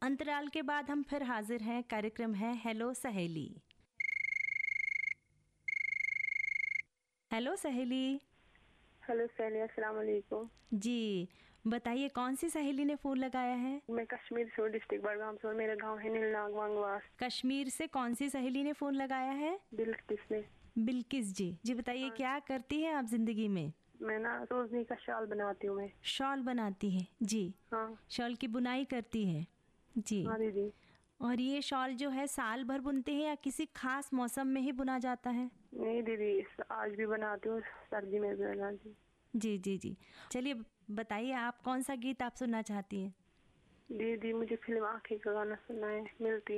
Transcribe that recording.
अंतराल के बाद हम फिर हाजिर हैं। कार्यक्रम है हेलो सहेली। हेलो सहेली। हेलो सहेली, अस्सलाम वालेकुम। जी बताइए, कौन सी सहेली ने फ़ोन लगाया है? मैं कश्मीर से हूँ, डिस्ट्रिक्ट बड़गाम से, और मेरा गांव है नीलनाग वांगवास। कश्मीर से कौन सी सहेली ने फ़ोन लगाया है? बिल्किस ने। बिल्किस जी। जी बताइए, हाँ। क्या करती हैं आप ज़िंदगी में? मैं ना रोजनी का शाल बनाती हूँ मैं। शॉल बनाती है जी। हाँ। शॉल की बुनाई करती है जी। हाँ दीदी। और ये शॉल जो है साल भर बुनते हैं या किसी खास मौसम में ही बुना जाता है? नहीं दीदी, आज भी बनाती हूँ, सर्दी में भी बनाती हूँ। जी जी जी। चलिए बताइए, आप कौन सा गीत आप सुनना चाहती हैं? दीदी मुझे फिल्म आँखें का गाना सुनना है, मिलती